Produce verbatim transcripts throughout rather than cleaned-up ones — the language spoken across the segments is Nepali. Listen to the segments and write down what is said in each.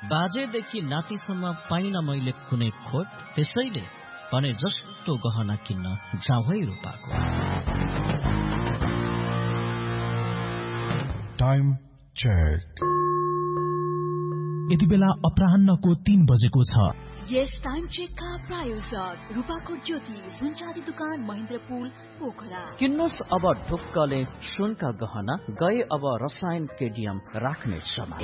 बाजेदेखि नातिसम्म पाइन मैले कुनै खोट, त्यसैले भने जस्तो गहना किन्न जाउँ है रूपाको। Time check. यति बेला अपराह्नको तीन बजेको छ। यस टाइम चेक का प्रायोजक रूपाको ज्योति सुनचाँदी दुकान महेन्द्रपुल पोखरा। किन्नुस् अब ढुक्कले सुनका गहना, गए अब रसायन केडियम राख्ने समय।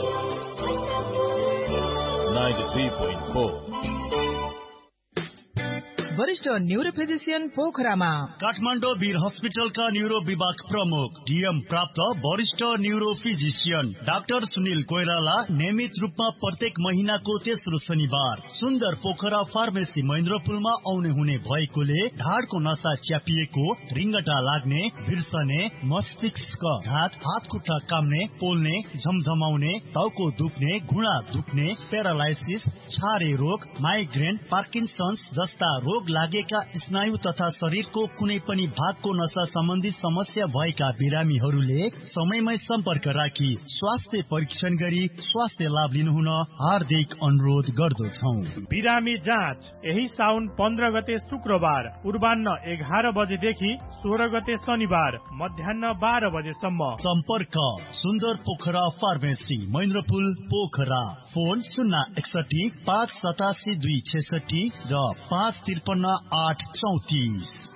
वरिष्ठ न्यूरो फिजिशियन पोखरामा काठमाडौँ वीर हस्पिटल का न्यूरो विभाग प्रमुख डीएम प्राप्त वरिष्ठ neuro physician doctor Sunil Koirala नियमित रूपमा प्रत्येक महीनाको तेस्रो शनिबार सुन्दर पोखरा फार्मेसी महेन्द्रपुलमा आउने हुने भएकोले ढाडको नसा च्यापिएको, रिङ्गटा लाग्ने, भिर्सने, मस्तिष्क घात, हात खुट्टा काम्ने, पोल्ने, झमझमाउने, टाउको दुख्ने, घुँडा दुख्ने, प्यारालाइसिस, छारे रोग, माइग्रेन, पार्किन्सन्स जस्ता रोग लागेका स्नायु तथा शरीरको कुनै पनि भागको नसा सम्बन्धी समस्या भएका बिरामीहरूले समयमै सम्पर्क राखी स्वास्थ्य परीक्षण गरी स्वास्थ्य लाभ लिनुहुन हार्दिक अनुरोध गर्दछौं। बिरामी जाँच यही साउन पन्ध्र गते शुक्रबार पूर्वाह्न एघार बजेदेखि सोह्र गते शनिबार मध्याह्न बाह्र बजेसम्म। सम्पर्क सुन्दर पोखरा फार्मेसी महेन्द्रपुल पोखरा। फोन शून्य एकसठी पाँच सतासी दुई छेसठी र पाँच त्रिपन्न आठ चौतिस।